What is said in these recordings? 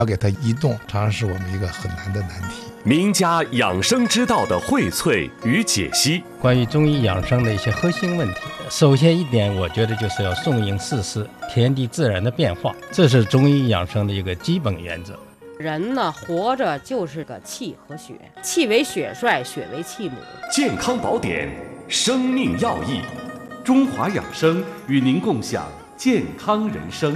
要给它移动，常常是我们一个很难的难题。 名家养生之道的荟萃与解析， 关于中医养生的一些核心问题，首先一点，我觉得就是要顺应四时，天地自然的变化，这是中医养生的一个基本原则。 人呢，活着就是个气和血，气为血帅，血为气母。 健康宝典，生命要义，中华养生与您共享健康人生。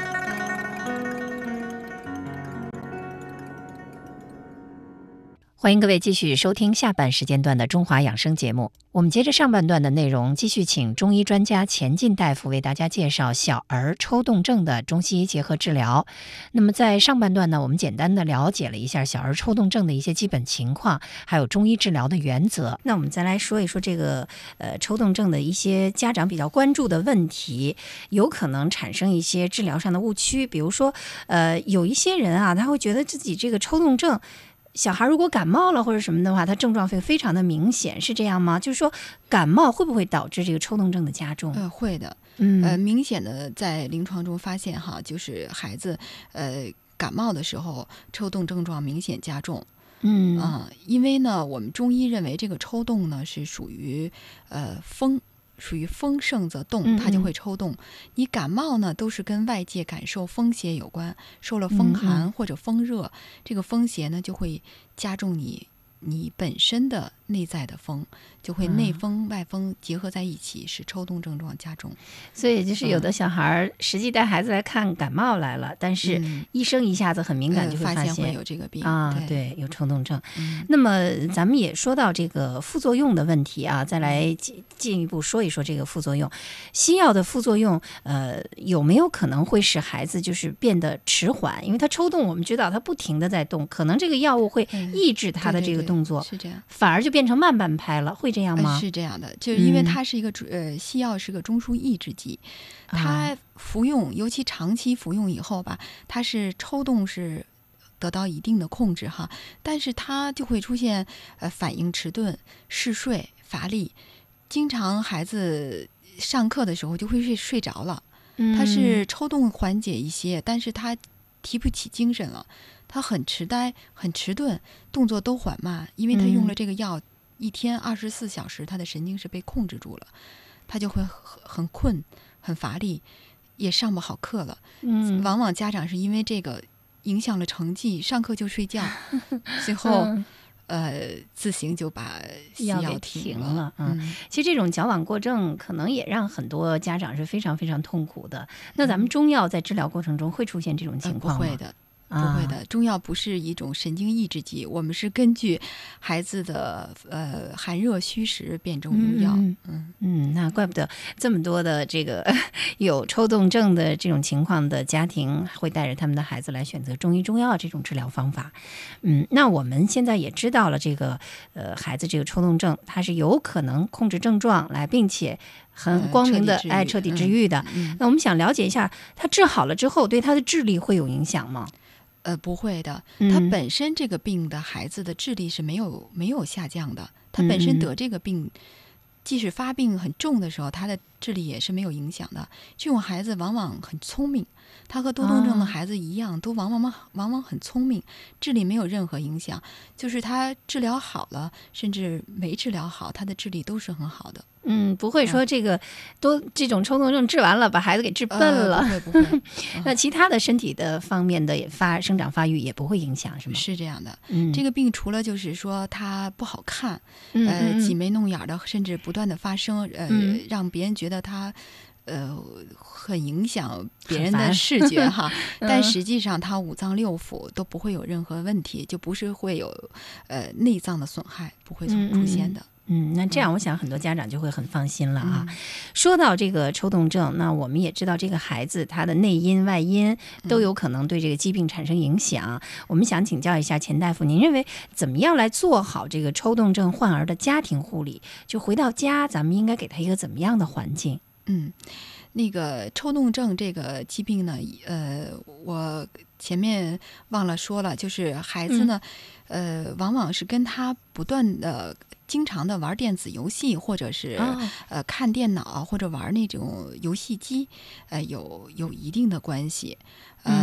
欢迎各位继续收听下半时间段的中华养生节目。我们接着上半段的内容，继续请中医专家钱进大夫为大家介绍小儿抽动症的中西医结合治疗。那么在上半段呢，我们简单的了解了一下小儿抽动症的一些基本情况，还有中医治疗的原则。那我们再来说一说这个抽动症的一些家长比较关注的问题，有可能产生一些治疗上的误区。比如说有一些人啊，他会觉得自己这个抽动症，小孩如果感冒了或者什么的话，他症状会非常的明显，是这样吗？就是说感冒会不会导致这个抽动症的加重？ 会的。明显的在临床中发现哈，就是孩子感冒的时候抽动症状明显加重。因为呢，我们中医认为这个抽动呢是属于属于风盛则动，它就会抽动。你感冒呢，都是跟外界感受风邪有关，受了风寒或者风热，这个风邪呢就会加重你本身的内在的风，就会内风外风结合在一起，使抽动症状加重。 所以就是有的小孩实际带孩子来看感冒来了，但是医生一下子很敏感就会发现会有这个病对，有抽动症。那么咱们也说到这个副作用的问题啊，再来进一步说一说这个副作用。西药的副作用有没有可能会使孩子就是变得迟缓？因为他抽动，我们知道他不停的在动，可能这个药物会抑制他的这个动作， 是这样， 反而就变成慢半拍了，会这样吗？ 是这样的，就是因为它是一个西药是个中枢抑制剂，它服用尤其长期服用以后吧，它是抽动是得到一定的控制哈，但是它就会出现反应迟钝、嗜睡、乏力，经常孩子上课的时候就会睡着了。它是抽动缓解一些，但是他提不起精神了，他很痴呆、很迟钝，动作都缓慢，因为他用了这个药，一天24小时，他的神经是被控制住了，他就会很困、很乏力，也上不好课了。往往家长是因为这个影响了成绩，上课就睡觉，最后自行就把西药给停了。 其实这种矫枉过正可能也让很多家长是非常非常痛苦的。那咱们中药在治疗过程中会出现这种情况吗？ 不会的。不会的，中药不是一种神经抑制剂，我们是根据孩子的寒热虚实辨证用药。 那怪不得这么多的这个有抽动症的这种情况的家庭会带着他们的孩子来选择中医中药这种治疗方法。那我们现在也知道了这个孩子这个抽动症，它是有可能控制症状来，并且很光明的彻底治愈的。那我们想了解一下，他治好了之后对他的智力会有影响吗？ 不会的，他本身这个病的孩子的智力是没有下降的，他本身得这个病，即使发病很重的时候，他的智力也是没有影响的。这种孩子往往很聪明，他和多动症的孩子一样，都往往很聪明，智力没有任何影响。就是他治疗好了，甚至没治疗好，他的智力都是很好的。 不会说这个这种抽动症治完了把孩子给治笨了。 不会。 那其他的身体的方面的生长发育也不会影响，是吗？ 是这样的。这个病除了就是说它不好看，挤眉弄眼的，甚至不断的发生，让别人觉得它很影响别人的视觉哈，但实际上它五脏六腑都不会有任何问题，就不是会有内脏的损害，不会出现的。 那这样我想很多家长就会很放心了啊。说到这个抽动症，那我们也知道这个孩子他的内因外因都有可能对这个疾病产生影响。我们想请教一下钱大夫，您认为怎么样来做好这个抽动症患儿的家庭护理？就回到家咱们应该给他一个怎么样的环境？ 那个抽动症这个疾病呢，我前面忘了说了，就是孩子呢，往往是跟他不断的经常的玩电子游戏，或者是看电脑，或者玩那种游戏机，有一定的关系。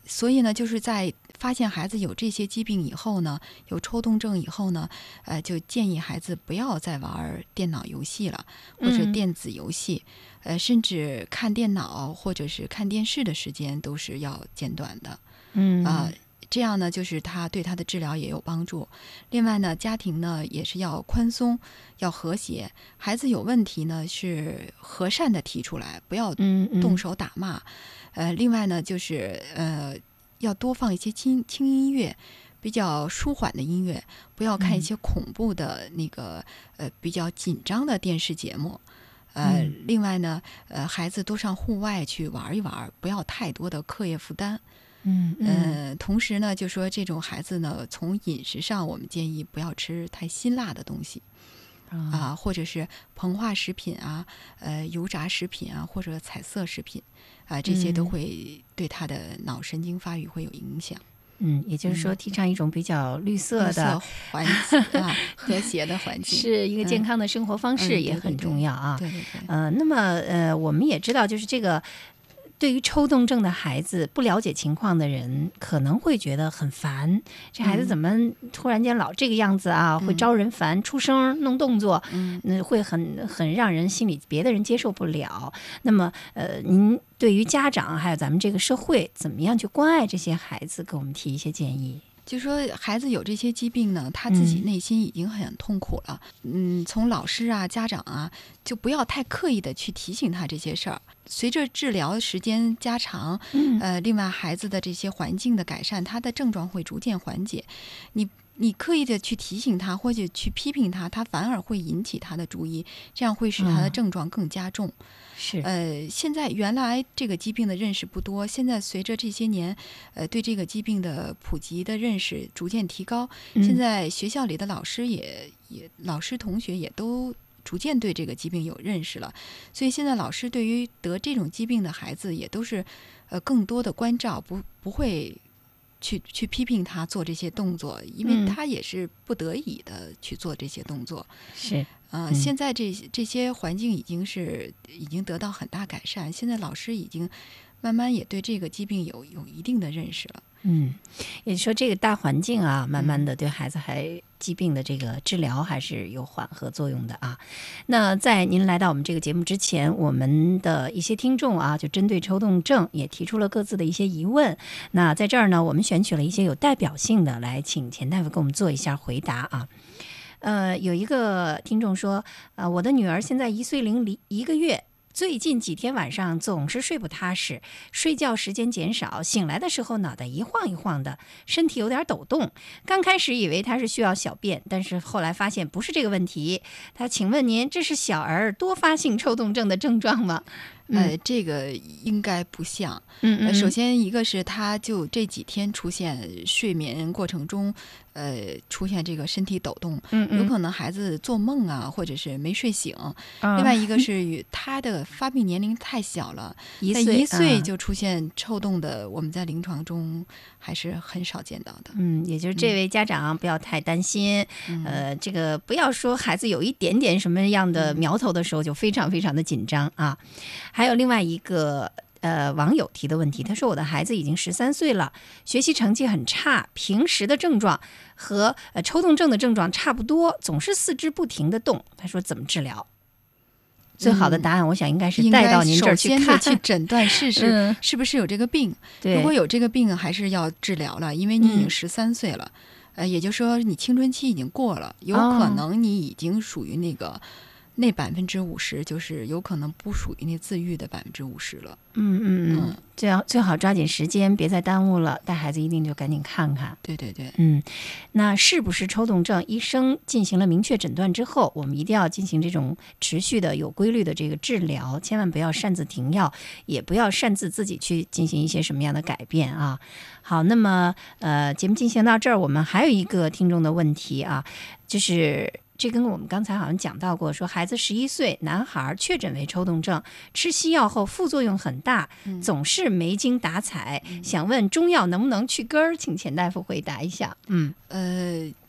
所以呢，就是在发现孩子有这些疾病以后呢，有抽动症以后呢，就建议孩子不要再玩电脑游戏了，或者电子游戏，甚至看电脑或者是看电视的时间都是要减短的。这样呢，就是对他的治疗也有帮助。另外呢，家庭呢也是要宽松，要和谐。孩子有问题呢，是和善的提出来，不要动手打骂。另外呢，就是要多放一些轻音乐，比较舒缓的音乐，不要看一些恐怖的那个比较紧张的电视节目。另外呢，孩子多上户外去玩一玩，不要太多的课业负担。同时呢，就说这种孩子呢，从饮食上，我们建议不要吃太辛辣的东西，或者是膨化食品啊，油炸食品啊，或者彩色食品这些都会对他的脑神经发育会有影响。 也就是说，提倡一种比较绿色的环境和谐的环境， 是一个健康的生活方式也很重要啊。 对。 那么我们也知道，就是这个。对于抽动症的孩子，不了解情况的人可能会觉得很烦，这孩子怎么突然间老这个样子啊，会招人烦，出声弄动作，会很让人心里别的人接受不了。那么您对于家长还有咱们这个社会，怎么样去关爱这些孩子，给我们提一些建议？ 就说孩子有这些疾病呢，他自己内心已经很痛苦了。从老师啊、家长啊，就不要太刻意的去提醒他这些事儿。随着治疗时间加长，另外孩子的这些环境的改善，他的症状会逐渐缓解。你刻意的去提醒他或者去批评他，他反而会引起他的注意，这样会使他的症状更加重。 是现在原来这个疾病的认识不多，现在随着这些年对这个疾病的普及的认识逐渐提高，现在学校里的老师老师同学也都逐渐对这个疾病有认识了，所以现在老师对于得这种疾病的孩子也都是更多的关照，不会去批评他做这些动作，因为他也是不得已的去做这些动作。 是现在这些环境已经得到很大改善，现在老师已经慢慢也对这个疾病有一定的认识了。 也就是说这个大环境啊，慢慢的对孩子疾病的这个治疗还是有缓和作用的啊。那在您来到我们这个节目之前，我们的一些听众啊，就针对抽动症也提出了各自的一些疑问。那在这儿呢，我们选取了一些有代表性的，来请钱大夫给我们做一下回答啊。有一个听众说，我的女儿现在1岁零1个月。最近几天晚上总是睡不踏实，睡觉时间减少，醒来的时候脑袋一晃一晃的，身体有点抖动。刚开始以为他是需要小便，但是后来发现不是这个问题。请问您，这是小儿多发性抽动症的症状吗？ 这个应该不像。首先一个是他就这几天出现睡眠过程中出现这个身体抖动，有可能孩子做梦啊，或者是没睡醒。另外一个是他的发病年龄太小了，1岁就出现抽动的，我们在临床中还是很少见到的。 也就是这位家长不要太担心，这个不要说孩子有一点点什么样的苗头的时候就非常非常的紧张啊。还有另外一个网友提的问题，他说我的孩子已经13岁了，学习成绩很差，平时的症状和抽动症的症状差不多，总是四肢不停的动。他说怎么治疗？最好的答案我想应该是带到您这儿去看， 首先去诊断试试是不是有这个病。如果有这个病还是要治疗了，因为你已经13岁了，也就是说你青春期已经过了，有可能你已经属于那50%，就是有可能不属于那自愈的50%了。 最好抓紧时间，别再耽误了，带孩子一定就赶紧看看。 对对对。 那是不是抽动症？医生进行了明确诊断之后，我们一定要进行这种持续的、有规律的这个治疗，千万不要擅自停药，也不要擅自自己去进行一些什么样的改变啊。好，那么节目进行到这儿，我们还有一个听众的问题啊，就是这跟我们刚才好像讲到过，说孩子11岁男孩确诊为抽动症，吃西药后副作用很大，总是没精打采，想问中药能不能去根儿？请钱大夫回答一下。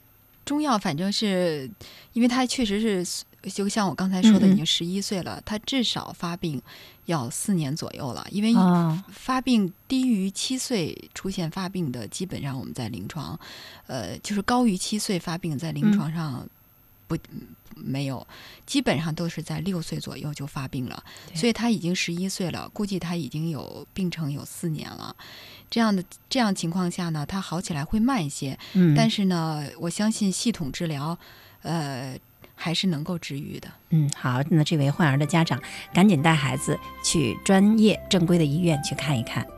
中药反正是因为他确实是就像我刚才说的已经11岁了，他至少发病要4年左右了，因为发病低于7岁出现发病的，基本上我们在临床就是高于7岁发病在临床上没有，基本上都是在6岁左右就发病了，所以他已经11岁了，估计他已经有病程有4年了。这样情况下呢，他好起来会慢一些，但是呢，我相信系统治疗，还是能够治愈的。 好，那这位患儿的家长赶紧带孩子去专业正规的医院去看一看。